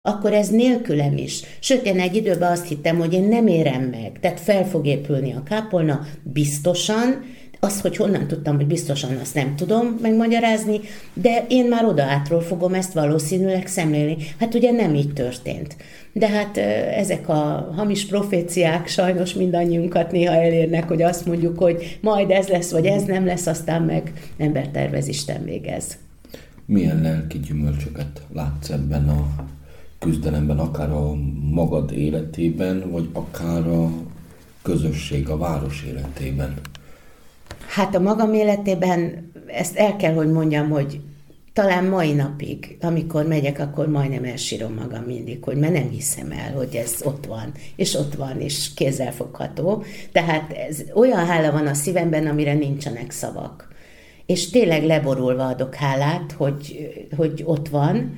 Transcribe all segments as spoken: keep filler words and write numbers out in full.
akkor ez nélkülem is. Sőt, én egy időben azt hittem, hogy én nem érem meg, tehát fel fog épülni a kápolna biztosan. Azt, hogy honnan tudtam, hogy biztosan, azt nem tudom megmagyarázni, de én már oda átról fogom ezt valószínűleg szemlélni. Hát ugye nem így történt. De hát ezek a hamis proféciák sajnos mindannyiunkat néha elérnek, hogy azt mondjuk, hogy majd ez lesz, vagy ez nem lesz, aztán meg ember tervez, Isten végez. Milyen lelki gyümölcsöket látsz ebben a küzdelemben, akár a magad életében, vagy akár a közösség, a város életében? Hát a magam életében ezt el kell, hogy mondjam, hogy talán mai napig, amikor megyek, akkor majdnem elsírom magam mindig, hogy mert nem hiszem el, hogy ez ott van, és ott van, és kézzelfogható. Tehát ez olyan hála van a szívemben, amire nincsenek szavak. És tényleg leborulva adok hálát, hogy, hogy ott van.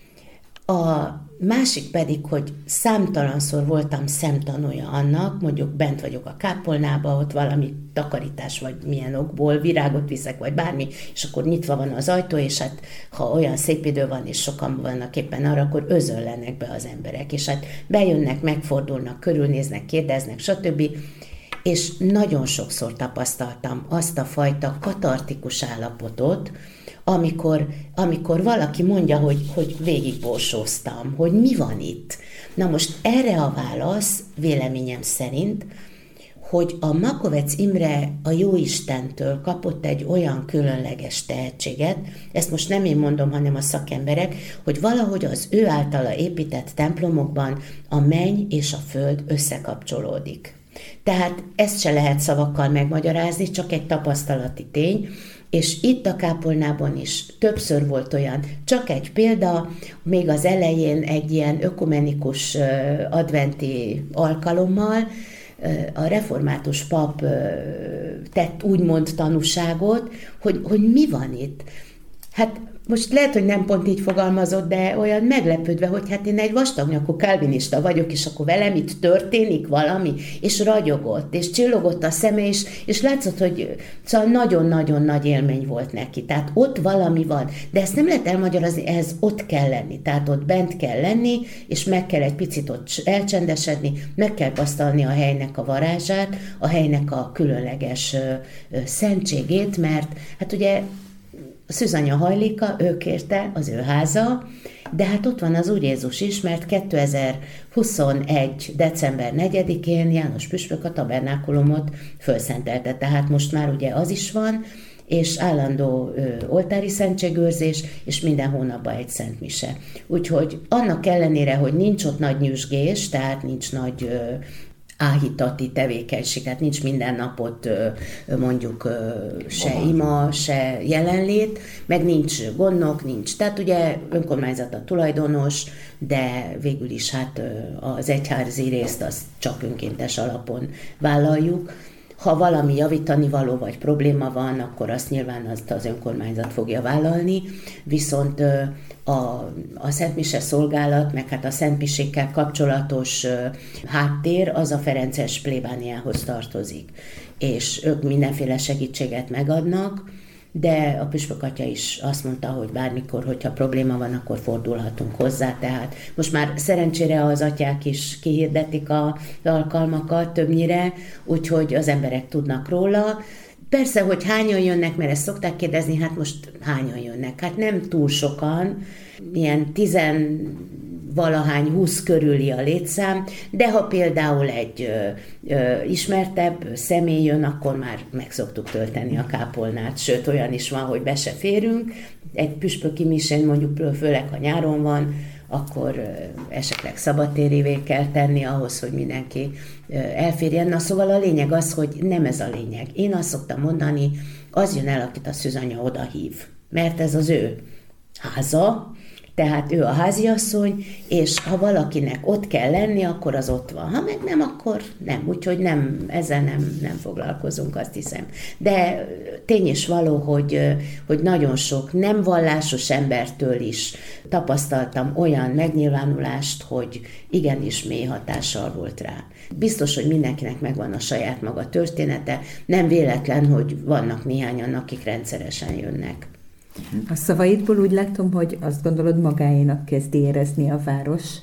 A másik pedig, hogy számtalanszor voltam szemtanúja annak, mondjuk bent vagyok a kápolnába, ott valami takarítás, vagy milyen okból, virágot viszek, vagy bármi, és akkor nyitva van az ajtó, és hát ha olyan szép idő van, és sokan vannak éppen arra, akkor özönlenek be az emberek, és hát bejönnek, megfordulnak, körülnéznek, kérdeznek, stb. És nagyon sokszor tapasztaltam azt a fajta katartikus állapotot, amikor, amikor valaki mondja, hogy, hogy végigborsóztam, hogy mi van itt. Na most erre a válasz, véleményem szerint, hogy a Makovecz Imre a Jóistentől kapott egy olyan különleges tehetséget, ezt most nem én mondom, hanem a szakemberek, hogy valahogy az ő általa épített templomokban a menny és a föld összekapcsolódik. Tehát ezt se lehet szavakkal megmagyarázni, csak egy tapasztalati tény, és itt a kápolnában is többször volt olyan, csak egy példa, még az elején egy ilyen ökumenikus adventi alkalommal a református pap tett úgymond tanúságot, hogy, hogy mi van itt. Hát most lehet, hogy nem pont így fogalmazott, de olyan meglepődve, hogy hát én egy vastagnyakú kálvinista vagyok, és akkor velem itt történik valami, és ragyogott, és csillogott a szeme, és, és látszott, hogy szóval nagyon-nagyon nagy élmény volt neki. Tehát ott valami van, de ezt nem lehet elmagyarázni, ehhez ott kell lenni, tehát ott bent kell lenni, és meg kell egy picit ott elcsendesedni, meg kell tapasztalni a helynek a varázsát, a helynek a különleges ö, ö, szentségét, mert hát ugye a szűzanya hajléka, ő kérte, az ő háza, de hát ott van az Úr Jézus is, mert kétezer-huszonegy. december negyedikén János püspök a tabernákulumot fölszentelte, tehát most már ugye az is van, és állandó ö, oltári szentségőrzés, és minden hónapban egy szentmise. Úgyhogy annak ellenére, hogy nincs ott nagy nyüzsgés, tehát nincs nagy ö, áhítati tevékenység, tehát nincs minden napot mondjuk se ima, se jelenlét, meg nincs gondnok, nincs. Tehát ugye önkormányzat a tulajdonos, de végül is hát az egyházi részt azt csak önkéntes alapon vállaljuk. Ha valami javítani való vagy probléma van, akkor azt nyilván azt az önkormányzat fogja vállalni, viszont a, a szentmise szolgálat, meg hát a szentmisékkel kapcsolatos háttér, az a ferences plébániához tartozik. És ők mindenféle segítséget megadnak, de a püspök atya is azt mondta, hogy bármikor, hogyha probléma van, akkor fordulhatunk hozzá. Tehát most már szerencsére az atyák is kihirdetik az alkalmakat többnyire, úgyhogy az emberek tudnak róla. Persze, hogy hányan jönnek, mert ezt szokták kérdezni, hát most hányan jönnek? Hát nem túl sokan, ilyen tizen valahány, húsz körüli a létszám, de ha például egy ö, ö, ismertebb személy jön, akkor már meg szoktuk tölteni a kápolnát, sőt olyan is van, hogy be se férünk. Egy püspöki misén mondjuk főleg, ha nyáron van, akkor ö, esetleg szabadtérivé kell tenni ahhoz, hogy mindenki ö, elférjen. Na szóval a lényeg az, hogy nem ez a lényeg. Én azt szoktam mondani, az jön el, akit a szűzanya odahív, mert ez az ő háza, tehát ő a háziasszony, és ha valakinek ott kell lenni, akkor az ott van. Ha meg nem, akkor nem. Úgyhogy nem, ezzel nem, nem foglalkozunk, azt hiszem. De tény is való, hogy, hogy nagyon sok nem vallásos embertől is tapasztaltam olyan megnyilvánulást, hogy igenis mély hatással volt rá. Biztos, hogy mindenkinek megvan a saját maga története. Nem véletlen, hogy vannak néhányan, akik rendszeresen jönnek. A szavaidból úgy látom, hogy azt gondolod, magáénak kezdi érezni a város